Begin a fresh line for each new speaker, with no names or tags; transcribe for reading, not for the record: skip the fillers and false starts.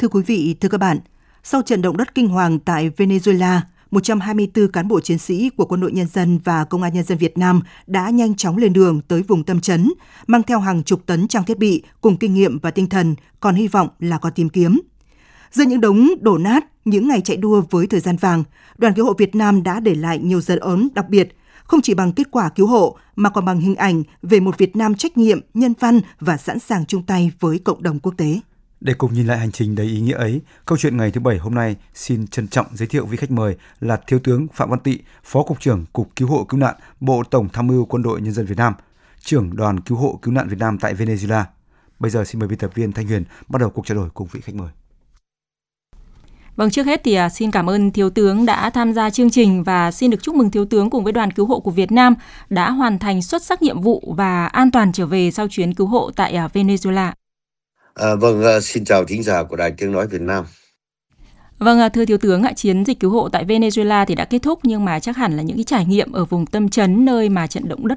Thưa quý vị, thưa các bạn, sau trận động đất kinh hoàng tại Venezuela, 124 cán bộ chiến sĩ của Quân đội Nhân dân và Công an Nhân dân Việt Nam đã nhanh chóng lên đường tới vùng tâm chấn, mang theo hàng chục tấn trang thiết bị cùng kinh nghiệm và tinh thần, còn hy vọng là có tìm kiếm. Giữa những đống đổ nát, những ngày chạy đua với thời gian vàng, Đoàn cứu hộ Việt Nam đã để lại nhiều dấu ấn đặc biệt, không chỉ bằng kết quả cứu hộ mà còn bằng hình ảnh về một Việt Nam trách nhiệm, nhân văn và sẵn sàng chung tay với cộng đồng quốc tế.
Để cùng nhìn lại hành trình đầy ý nghĩa ấy, câu chuyện ngày thứ Bảy hôm nay xin trân trọng giới thiệu vị khách mời là Thiếu tướng Phạm Văn Tị, Phó Cục trưởng Cục Cứu hộ Cứu nạn, Bộ Tổng tham mưu Quân đội Nhân dân Việt Nam, trưởng Đoàn Cứu hộ Cứu nạn Việt Nam tại Venezuela. Bây giờ xin mời biên tập viên Thanh Huyền bắt đầu cuộc trao đổi cùng vị khách mời.
Vâng, trước hết thì xin cảm ơn Thiếu tướng đã tham gia chương trình và xin được chúc mừng Thiếu tướng cùng với Đoàn Cứu hộ của Việt Nam đã hoàn thành xuất sắc nhiệm vụ và an toàn trở về sau chuyến cứu hộ tại Venezuela.
Xin chào thính giả của Đài Tiếng Nói Việt Nam.
Vâng, thưa Thiếu tướng, chiến dịch cứu hộ tại Venezuela thì đã kết thúc nhưng mà chắc hẳn là những cái trải nghiệm ở vùng tâm chấn nơi mà trận động đất